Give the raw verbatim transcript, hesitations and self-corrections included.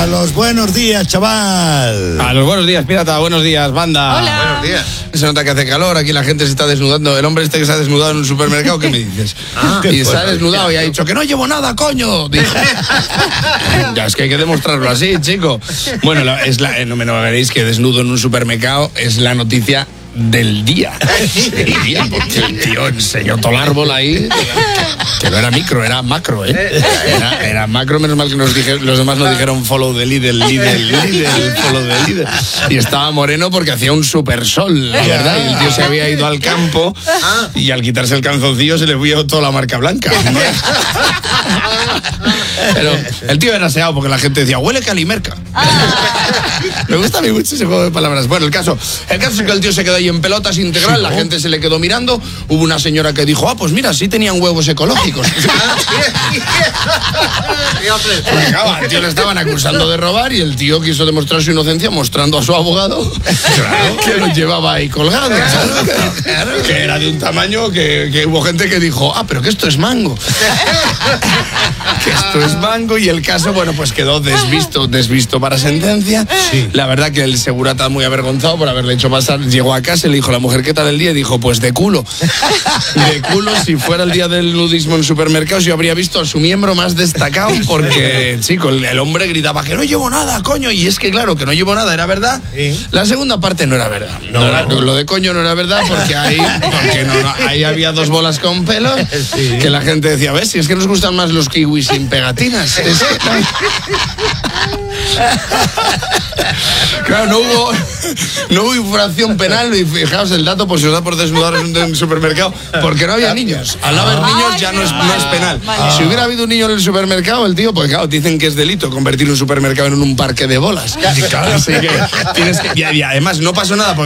A los buenos días, chaval. A los buenos días, pirata. Buenos días, banda. Hola. Buenos días. Se nota que hace calor, aquí la gente se está desnudando. El hombre este que se ha desnudado en un supermercado, ¿qué me dices? Ah, y se ha desnudado y ha dicho que no llevo nada, coño. Dice. Ya, es que hay que demostrarlo así, chico. Bueno, la, es la, eh, no me no veréis que desnudo en un supermercado es la noticia del día. Del día, porque el tío enseñó todo el árbol ahí, que no era micro, era macro, ¿eh? Era, era macro, menos mal que nos dije, los demás nos dijeron follow the leader, leader, leader, follow the leader. Y estaba moreno porque hacía un super sol, la verdad. Y el tío se había ido al campo y al quitarse el calzoncillo se le vio toda la marca blanca. Pero el tío era aseado porque la gente decía, huele calimerca. Me gusta a mí mucho ese juego de palabras. Bueno, el caso, el caso es que el tío se quedó ahí en pelotas integral, la gente se le quedó mirando, hubo una señora que dijo, ah, pues mira, sí tenían huevos ecológicos. Porque, claro, al tío le estaban acusando de robar y el tío quiso demostrar su inocencia mostrando a su abogado, claro, que lo llevaba ahí colgado, claro, que era de un tamaño que, que hubo gente que dijo, ah, pero que esto es mango. Que esto es mango. Y el caso, bueno, pues quedó desvisto, desvisto para sentencia. Sí. La verdad que el segurata muy avergonzado por haberle hecho pasar, llegó a casa y le dijo a la mujer, ¿qué tal el día? Y dijo, pues de culo. De culo, si fuera el día del nudismo en supermercados, yo habría visto a su miembro más destacado, porque, chico, el, el hombre gritaba que no llevo nada, coño. Y es que, claro, que no llevo nada era verdad. ¿Sí? La segunda parte no era verdad. No, no, era, no. Lo de coño no era verdad porque ahí, porque no, no, ahí había dos bolas con pelo, sí, que la gente decía, ¿ves? Si es que nos gustan más los kiwis sin pegatinas. Es que, claro, no hubo, no hubo infracción penal, y fijaos el dato, pues si os da por desnudar en un supermercado, porque no había niños. Al no haber niños ya no es, no es penal. Si hubiera habido un niño en el supermercado, el tío, pues claro, dicen que es delito convertir un supermercado en un parque de bolas. Así que tienes que, y además no pasó nada.